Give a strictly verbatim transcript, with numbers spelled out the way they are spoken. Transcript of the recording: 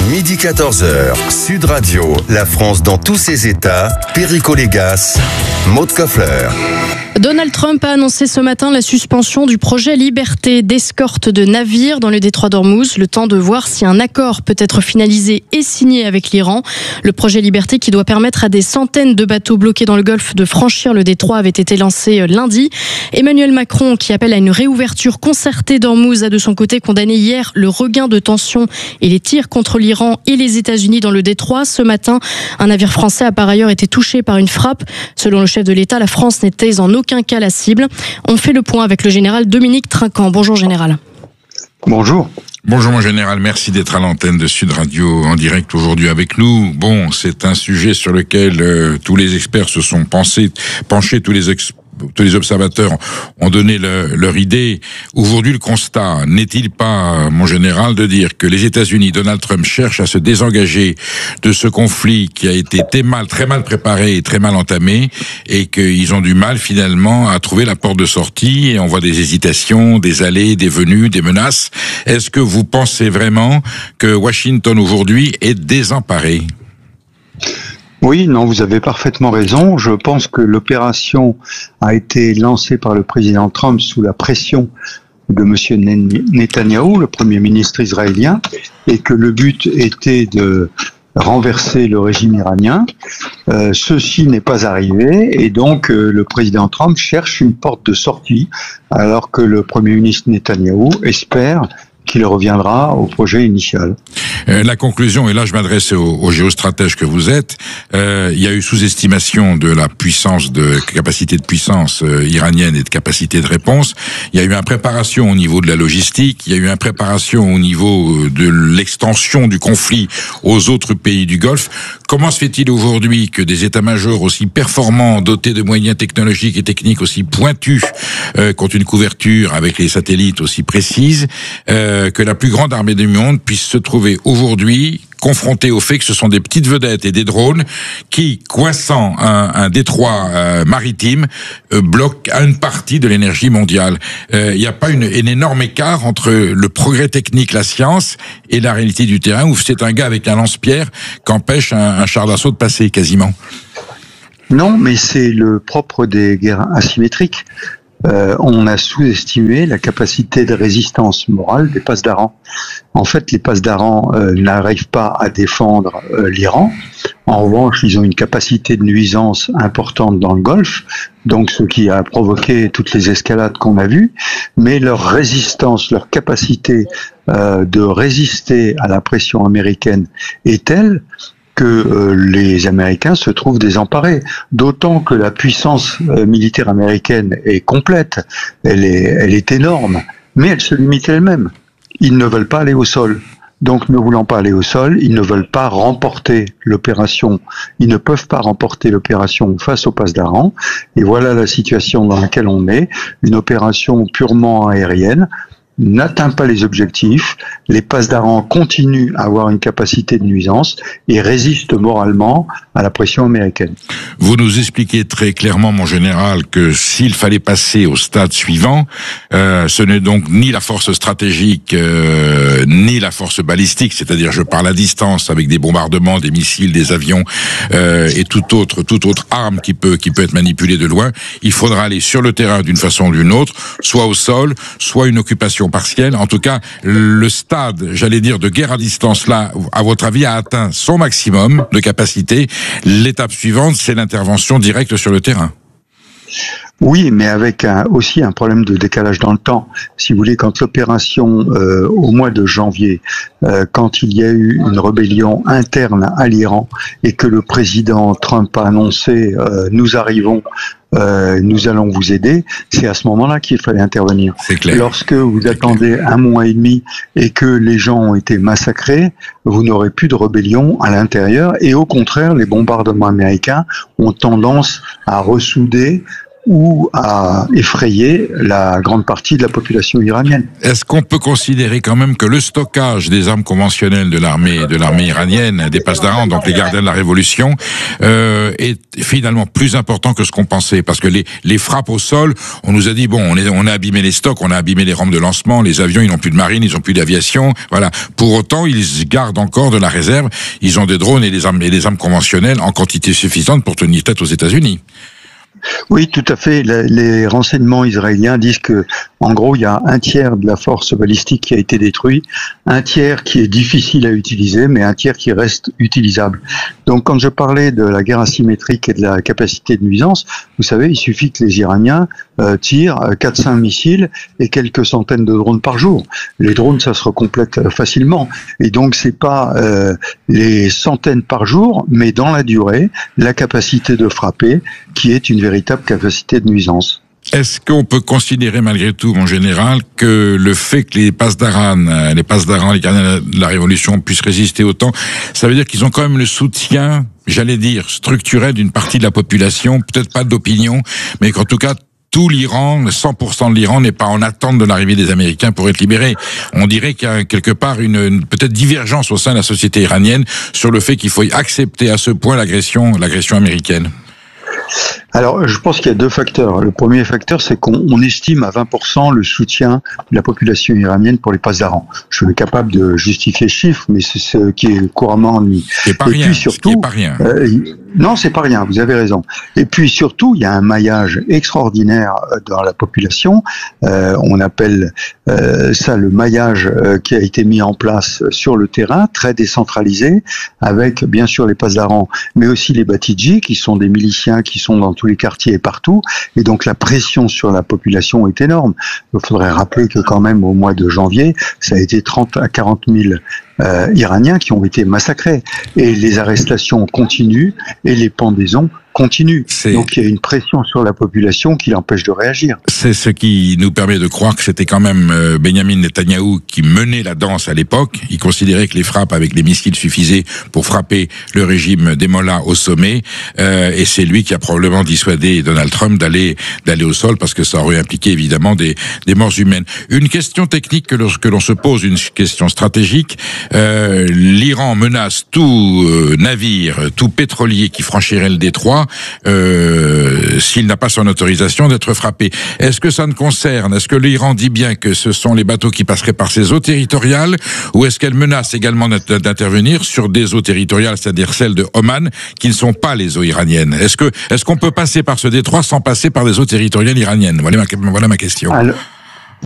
midi quatorze heures, Sud Radio, la France dans tous ses états, Perico Légas, Maud Koffler. Donald Trump a annoncé ce matin la suspension du projet Liberté d'escorte de navires dans le détroit d'Ormuz, le temps de voir si un accord peut être finalisé et signé avec l'Iran. Le projet Liberté, qui doit permettre à des centaines de bateaux bloqués dans le Golfe de franchir le détroit, avait été lancé lundi. Emmanuel Macron, qui appelle à une réouverture concertée d'Ormuz, a de son côté condamné hier le regain de tension et les tirs contre l'Iran et les États-Unis dans le détroit. Ce matin, un navire français a par ailleurs été touché par une frappe. Selon le chef de l'État, la France n'était en aucun cas la cible. On fait le point avec le général Dominique Trinquant. Bonjour général. Bonjour. Bonjour mon général, merci d'être à l'antenne de Sud Radio en direct aujourd'hui avec nous. Bon, c'est un sujet sur lequel euh, tous les experts se sont pensés, penchés, tous les experts. Tous les observateurs ont donné le, leur idée. Aujourd'hui, le constat n'est-il pas, mon général, de dire que les États-Unis, Donald Trump, cherchent à se désengager de ce conflit qui a été très mal, très mal préparé et très mal entamé, et qu'ils ont du mal finalement à trouver la porte de sortie, et on voit des hésitations, des allées, des venues, des menaces. Est-ce que vous pensez vraiment que Washington aujourd'hui est désemparé ? Oui, non, vous avez parfaitement raison. Je pense que l'opération a été lancée par le président Trump sous la pression de monsieur Netanyahou, le premier ministre israélien, et que le but était de renverser le régime iranien. Euh, ceci n'est pas arrivé, et donc euh, le président Trump cherche une porte de sortie, alors que le premier ministre Netanyahou espère qu'il reviendra au projet initial. Euh, la conclusion, et là je m'adresse aux, aux géostratèges que vous êtes, euh, il y a eu sous-estimation de la puissance, de capacité de puissance euh, iranienne et de capacité de réponse. Il y a eu une impréparation au niveau de la logistique, il y a eu une impréparation au niveau de l'extension du conflit aux autres pays du Golfe. Comment se fait-il aujourd'hui que des états-majors aussi performants, dotés de moyens technologiques et techniques aussi pointus, euh, qu'ont une couverture avec les satellites aussi précise, euh, que la plus grande armée du monde puisse se trouver aujourd'hui confrontés au fait que ce sont des petites vedettes et des drones qui, coinçant un, un détroit euh, maritime, euh, bloquent une partie de l'énergie mondiale. Il euh, n'y a pas une, un énorme écart entre le progrès technique, la science, et la réalité du terrain, où c'est un gars avec un lance-pierre qu'empêche un, un char d'assaut de passer, quasiment. Non, mais c'est le propre des guerres asymétriques. Euh, on a sous-estimé la capacité de résistance morale des Pasdaran. En fait, les Pasdaran euh, n'arrivent pas à défendre euh, l'Iran. En revanche, ils ont une capacité de nuisance importante dans le Golfe, donc ce qui a provoqué toutes les escalades qu'on a vues. Mais leur résistance, leur capacité euh, de résister à la pression américaine est telle que euh, les Américains se trouvent désemparés, d'autant que la puissance euh, militaire américaine est complète, elle est, elle est énorme, mais elle se limite elle-même. Ils ne veulent pas aller au sol. Donc, ne voulant pas aller au sol, ils ne veulent pas remporter l'opération. Ils ne peuvent pas remporter l'opération face au Pasdaran. Et voilà la situation dans laquelle on est. Une opération purement aérienne n'atteint pas les objectifs, les Pasdaran continuent à avoir une capacité de nuisance et résistent moralement à la pression américaine. Vous nous expliquez très clairement, mon général, que s'il fallait passer au stade suivant, euh, ce n'est donc ni la force stratégique, euh, ni la force balistique, c'est-à-dire je parle à distance avec des bombardements, des missiles, des avions euh, et toute autre, toute autre arme qui peut, qui peut être manipulée de loin. Il faudra aller sur le terrain d'une façon ou d'une autre, soit au sol, soit une occupation partielle. En tout cas, le stade, j'allais dire, de guerre à distance, là, à votre avis, a atteint son maximum de capacité. L'étape suivante, c'est l'intervention directe sur le terrain. Oui, mais avec un, aussi un problème de décalage dans le temps. Si vous voulez, quand l'opération, euh, au mois de janvier, euh, quand il y a eu une rébellion interne à l'Iran et que le président Trump a annoncé euh, « nous arrivons », Euh, nous allons vous aider, c'est à ce moment-là qu'il fallait intervenir. C'est clair. Lorsque vous C'est attendez clair. un mois et demi et que les gens ont été massacrés, vous n'aurez plus de rébellion à l'intérieur et au contraire, les bombardements américains ont tendance à ressouder ou à effrayer la grande partie de la population iranienne. Est-ce qu'on peut considérer quand même que le stockage des armes conventionnelles de l'armée de l'armée iranienne, des Pasdaran, donc les gardiens de la révolution, euh, est finalement plus important que ce qu'on pensait? Parce que les, les frappes au sol, on nous a dit, bon, on, est, on a abîmé les stocks, on a abîmé les rampes de lancement, les avions, ils n'ont plus de marine, ils n'ont plus d'aviation, voilà. Pour autant, ils gardent encore de la réserve, ils ont des drones et des armes, et des armes conventionnelles en quantité suffisante pour tenir tête aux États-Unis. Oui, tout à fait. Les renseignements israéliens disent que, en gros, il y a un tiers de la force balistique qui a été détruit, un tiers qui est difficile à utiliser, mais un tiers qui reste utilisable. Donc, quand je parlais de la guerre asymétrique et de la capacité de nuisance, vous savez, il suffit que les Iraniens euh, tirent quatre cinq missiles et quelques centaines de drones par jour. Les drones, ça se recomplète facilement. Et donc, c'est pas euh, les centaines par jour, mais dans la durée, la capacité de frapper qui est une véritable capacité de nuisance. Est-ce qu'on peut considérer malgré tout, mon général, que le fait que les Pasdaran, les Pasdaran, les gardiens de la Révolution puissent résister autant, ça veut dire qu'ils ont quand même le soutien, j'allais dire, structurel d'une partie de la population, peut-être pas d'opinion, mais qu'en tout cas, tout l'Iran, cent pour cent de l'Iran n'est pas en attente de l'arrivée des Américains pour être libéré. On dirait qu'il y a quelque part une, une peut-être divergence au sein de la société iranienne sur le fait qu'il faut accepter à ce point l'agression, l'agression américaine. Alors, je pense qu'il y a deux facteurs. Le premier facteur, c'est qu'on on estime à vingt pour cent le soutien de la population iranienne pour les Pasdaran. Je suis capable de justifier ce chiffre, mais c'est ce qui est couramment admis. C'est pas Et rien. puis surtout, c'est pas rien. Euh, non, c'est pas rien. Vous avez raison. Et puis surtout, il y a un maillage extraordinaire dans la population. Euh, on appelle euh, ça le maillage euh, qui a été mis en place sur le terrain, très décentralisé, avec bien sûr les Pasdaran, mais aussi les Batidji, qui sont des miliciens qui sont dans tous les quartiers et partout, et donc la pression sur la population est énorme. Il faudrait rappeler que quand même au mois de janvier, ça a été trente à quarante mille euh, Iraniens qui ont été massacrés, et les arrestations continuent et les pendaisons continue. C'est... Donc il y a une pression sur la population qui l'empêche de réagir. C'est ce qui nous permet de croire que c'était quand même euh, Benyamin Netanyahou qui menait la danse à l'époque. Il considérait que les frappes avec les missiles suffisaient pour frapper le régime des Mollahs au sommet. Euh, et c'est lui qui a probablement dissuadé Donald Trump d'aller d'aller au sol parce que ça aurait impliqué évidemment des, des morts humaines. Une question technique que l'on, que l'on se pose, une question stratégique. Euh, L'Iran menace tout euh, navire, tout pétrolier qui franchirait le détroit Euh, s'il n'a pas son autorisation d'être frappé. Est-ce que ça ne concerne, est-ce que l'Iran dit bien que ce sont les bateaux qui passeraient par ses eaux territoriales, ou est-ce qu'elle menace également d'intervenir sur des eaux territoriales, c'est-à-dire celles de Oman, qui ne sont pas les eaux iraniennes? Est-ce que, est-ce qu'on peut passer par ce détroit sans passer par des eaux territoriales iraniennes? Voilà ma, voilà ma question. Alors...